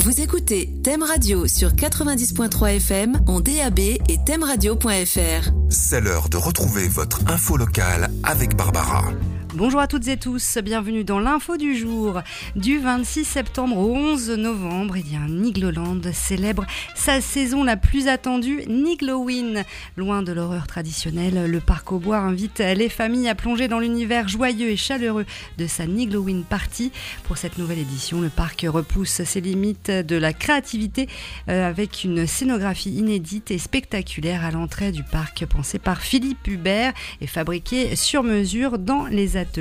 Vous écoutez Thème Radio sur 90.3 FM en DAB et thèmeradio.fr. C'est l'heure de retrouver votre info locale avec Barbara. Bonjour à toutes et tous, bienvenue dans l'info du jour. Du 26 septembre au 11 novembre, Nigloland célèbre sa saison la plus attendue, Niglowin. Loin de l'horreur traditionnelle, le parc aux bois invite les familles à plonger dans l'univers joyeux et chaleureux de sa Niglowin Party. Pour cette nouvelle édition, le parc repousse ses limites de la créativité avec une scénographie inédite et spectaculaire à l'entrée du parc, pensée par Philippe Hubert et fabriquée sur mesure dans les ateliers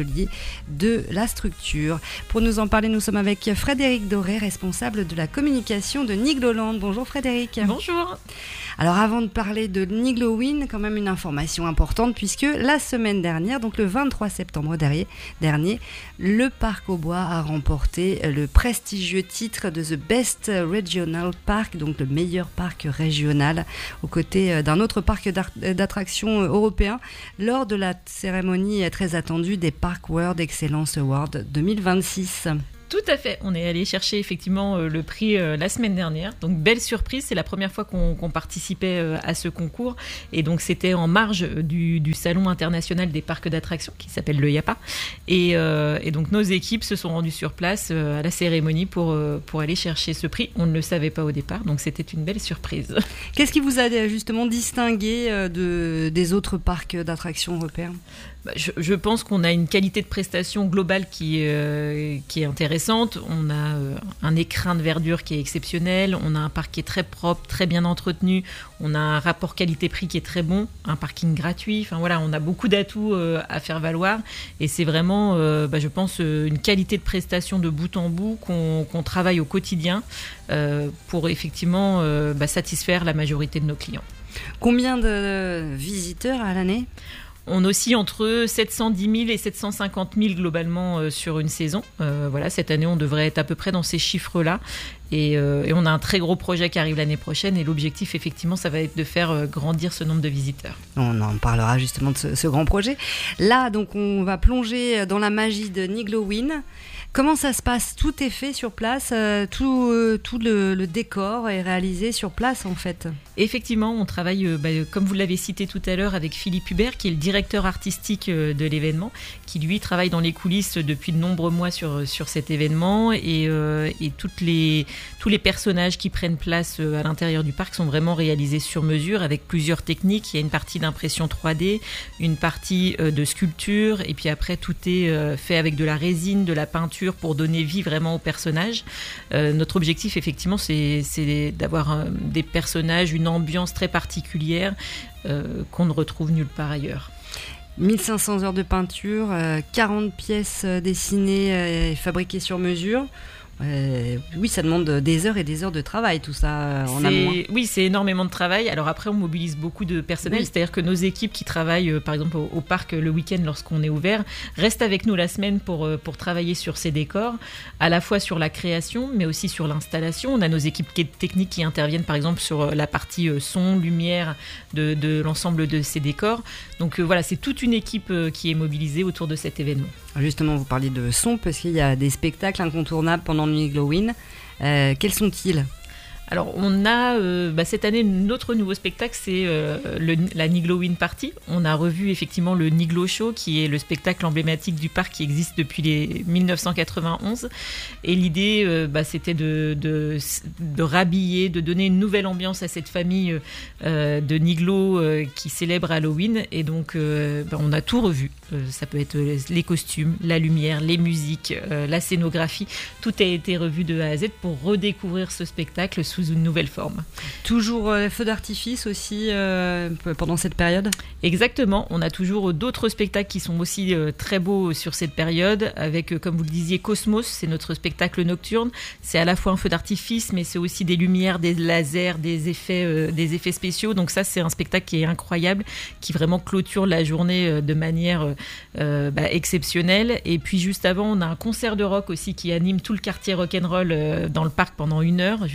de la structure. Pour nous en parler, nous sommes avec Frédéric Doré, responsable de la communication de Nigloland. Bonjour Frédéric. Bonjour. Alors avant de parler de Niglowin, quand même une information importante puisque la semaine dernière, donc le 23 septembre dernier, le parc aux bois a remporté le prestigieux titre de The Best Regional Park, donc le meilleur parc régional, aux côtés d'un autre parc d'attractions européen lors de la cérémonie très attendue des Park World Excellence Award 2026. Tout à fait, on est allé chercher effectivement le prix la semaine dernière, donc belle surprise, c'est la première fois qu'on participait à ce concours et donc c'était en marge du Salon international des parcs d'attractions qui s'appelle le IAPA et donc nos équipes se sont rendues sur place à la cérémonie pour aller chercher ce prix. On ne le savait pas au départ, donc c'était une belle surprise. Qu'est-ce qui vous a justement distingué des autres parcs d'attractions européens ? Je pense qu'on a une qualité de prestation globale qui est intéressante. On a un écrin de verdure qui est exceptionnel. On a un parc qui est très propre, très bien entretenu. On a un rapport qualité-prix qui est très bon. Un parking gratuit. Enfin voilà, on a beaucoup d'atouts à faire valoir. Et c'est vraiment, je pense, une qualité de prestation de bout en bout qu'on travaille au quotidien pour effectivement satisfaire la majorité de nos clients. Combien de visiteurs à l'année ? On oscille entre 710 000 et 750 000 globalement sur une saison. Cette année, on devrait être à peu près dans ces chiffres-là. Et on a un très gros projet qui arrive l'année prochaine. Et l'objectif, effectivement, ça va être de faire grandir ce nombre de visiteurs. On en parlera justement de ce grand projet. Là, donc, on va plonger dans la magie de Niglowin. Comment ça se passe ? Tout est fait sur place, tout le décor est réalisé sur place en fait. Effectivement, on travaille, comme vous l'avez cité tout à l'heure, avec Philippe Hubert, qui est le directeur artistique de l'événement, qui lui travaille dans les coulisses depuis de nombreux mois sur cet événement et tous les personnages qui prennent place à l'intérieur du parc sont vraiment réalisés sur mesure avec plusieurs techniques. Il y a une partie d'impression 3D, une partie de sculpture et puis après tout est fait avec de la résine, de la peinture pour donner vie vraiment aux personnages. Notre objectif, effectivement, c'est d'avoir des personnages, une ambiance très particulière qu'on ne retrouve nulle part ailleurs. 1500 heures de peinture, 40 pièces dessinées et fabriquées sur mesure. Oui, ça demande des heures et des heures de travail, tout ça en amont. Oui, c'est énormément de travail. Alors après, on mobilise beaucoup de personnel, oui. C'est-à-dire que nos équipes qui travaillent, par exemple, au parc le week-end lorsqu'on est ouvert, restent avec nous la semaine pour travailler sur ces décors, à la fois sur la création, mais aussi sur l'installation. On a nos équipes techniques qui interviennent, par exemple, sur la partie son, lumière de l'ensemble de ces décors. Donc c'est toute une équipe qui est mobilisée autour de cet événement. Justement, vous parliez de son, parce qu'il y a des spectacles incontournables pendant le Niglowin. Quels sont-ils ? Alors, on a cette année notre nouveau spectacle, c'est la Niglowin Party. On a revu effectivement le Niglo Show, qui est le spectacle emblématique du parc qui existe depuis 1991. Et l'idée, c'était de rhabiller, de donner une nouvelle ambiance à cette famille de Niglo qui célèbre Halloween. Et donc, on a tout revu. Ça peut être les costumes, la lumière, les musiques, la scénographie. Tout a été revu de A à Z pour redécouvrir ce spectacle sous une nouvelle forme. Toujours feux d'artifice aussi pendant cette période ? Exactement, on a toujours d'autres spectacles qui sont aussi très beaux sur cette période avec, comme vous le disiez, Cosmos, c'est notre spectacle nocturne. C'est à la fois un feu d'artifice, mais c'est aussi des lumières, des lasers, des effets spéciaux. Donc ça, c'est un spectacle qui est incroyable, qui vraiment clôture la journée de manière exceptionnelle. Et puis juste avant, on a un concert de rock aussi qui anime tout le quartier rock'n'roll dans le parc pendant 1 heure, juste avant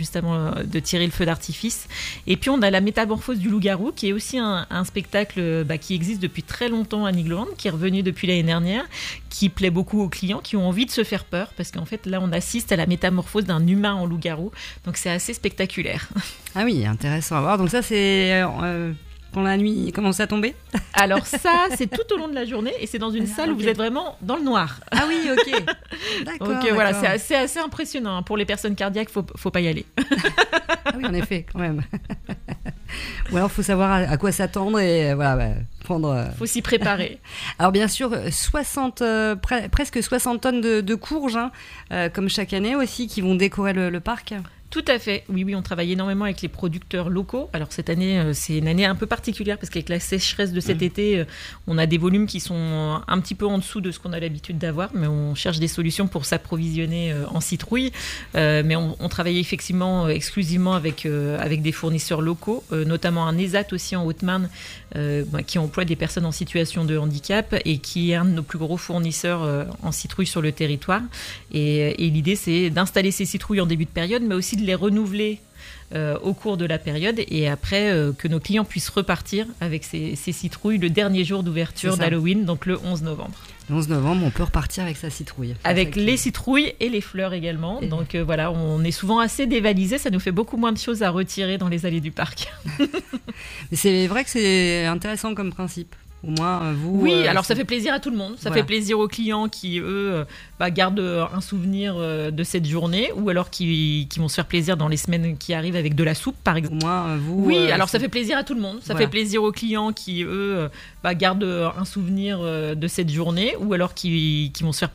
de tirer le feu d'artifice. Et puis on a la métamorphose du loup-garou, qui est aussi un spectacle qui existe depuis très longtemps à Nigloland, qui est revenu depuis l'année dernière, qui plaît beaucoup aux clients qui ont envie de se faire peur, parce qu'en fait là on assiste à la métamorphose d'un humain en loup-garou, donc c'est assez spectaculaire. Ah oui, intéressant à voir. Donc ça c'est quand la nuit commence à tomber? Alors ça, c'est tout au long de la journée et c'est dans une salle où vous êtes vraiment dans le noir. Ah oui, ok. D'accord. Donc voilà, c'est assez impressionnant. Pour les personnes cardiaques, faut pas y aller. Ah oui, en effet, quand même. Ou alors, il faut savoir à quoi s'attendre et prendre... Faut s'y préparer. Alors bien sûr, presque 60 tonnes de courges, comme chaque année aussi, qui vont décorer le parc. Tout à fait. Oui, on travaille énormément avec les producteurs locaux. Alors cette année, c'est une année un peu particulière parce qu'avec la sécheresse de cet été, on a des volumes qui sont un petit peu en dessous de ce qu'on a l'habitude d'avoir, mais on cherche des solutions pour s'approvisionner en citrouilles. Mais on travaille effectivement exclusivement avec des fournisseurs locaux, notamment un ESAT aussi en Haute-Marne, qui emploie des personnes en situation de handicap et qui est un de nos plus gros fournisseurs en citrouilles sur le territoire. Et l'idée, c'est d'installer ces citrouilles en début de période, mais aussi de les renouveler au cours de la période et après que nos clients puissent repartir avec ces citrouilles le dernier jour d'ouverture d'Halloween, donc le 11 novembre. Le 11 novembre, on peut repartir avec sa citrouille. Avec les citrouilles et les fleurs également. Donc voilà, on est souvent assez dévalisé, ça nous fait beaucoup moins de choses à retirer dans les allées du parc. Mais c'est vrai que c'est intéressant comme principe. Au moins, vous... Oui, alors ça fait plaisir à tout le monde. Ça fait plaisir aux clients qui, eux, gardent un souvenir de cette journée ou alors qui vont se faire plaisir dans les semaines qui arrivent avec de la soupe, par exemple. Au moins, vous... Oui, alors ça fait plaisir à tout le monde. Ça fait plaisir aux clients qui, eux, gardent un souvenir de cette journée ou alors qui vont se faire